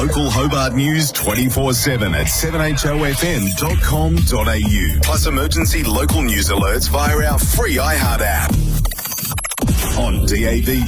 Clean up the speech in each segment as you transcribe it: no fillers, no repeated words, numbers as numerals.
local Hobart news 24/7 at 7hofm.com.au. Plus emergency local news alerts via our free iHeart app. On DAB+,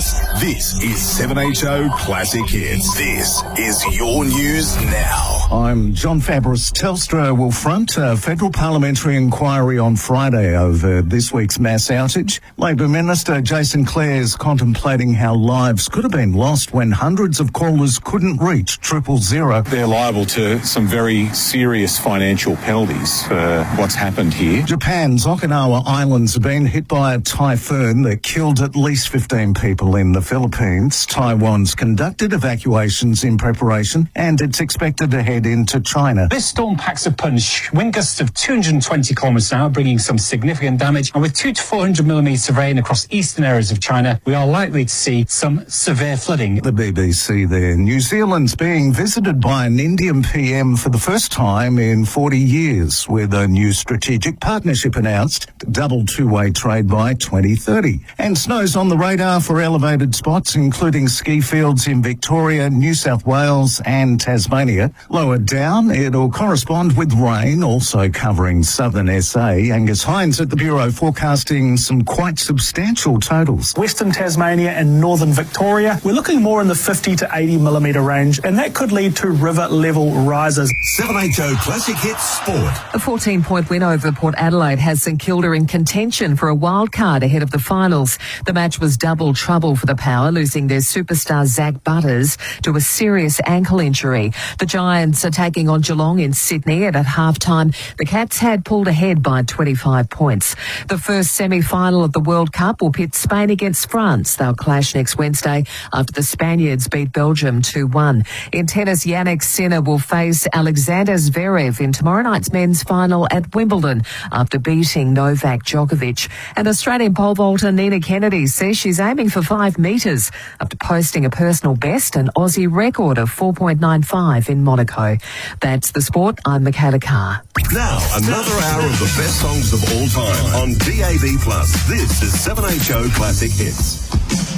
this is 7HO Classic Hits. This is your news now. I'm John Fabris. Telstra will front a federal parliamentary inquiry on Friday over this week's mass outage. Labor Minister Jason Clare is contemplating how lives could have been lost when hundreds of callers couldn't reach 000. They're liable to some very serious financial penalties for what's happened here. Japan's Okinawa Islands have been hit by a typhoon that killed at least 15 people in the Philippines. Taiwan's conducted evacuations in preparation, and it's expected to head into China. This storm packs a punch. Wind gusts of 220 kilometres an hour, bringing some significant damage. And with 200 to 400 millimetres of rain across eastern areas of China, we are likely to see some severe flooding. The BBC there. New Zealand's being visited by an Indian PM for the first time in 40 years, with a new strategic partnership announced to double two-way trade by 2030. And snow's on the radar for elevated spots, including ski fields in Victoria, New South Wales and Tasmania. Lower down, it'll correspond with rain, also covering southern SA. Angus Hines at the Bureau forecasting some quite substantial totals. Western Tasmania and northern Victoria, we're looking more in the 50 to 80 millimetre range, and that could lead to river level rises. 7HO Classic Hits Sport. A 14-point win over Port Adelaide has St Kilda in contention for a wild card ahead of the finals. The match was double trouble for the Power, losing their superstar Zach Butters to a serious ankle injury. The Giants are taking on Geelong in Sydney, and at half-time, the Cats had pulled ahead by 25 points. The first semi-final of the World Cup will pit Spain against France. They'll clash next Wednesday after the Spaniards beat Belgium 2-1. In tennis, Jannik Sinner will face Alexander Zverev in tomorrow night's men's final at Wimbledon after beating Novak Djokovic. And Australian pole vaulter Nina Kennedy says she's aiming for 5 metres after posting a personal best, an Aussie record of 4.95 in Monaco. That's the sport. I'm Michaela Carr. Now, another hour of the best songs of all time on DAB+. This is 7HO Classic Hits.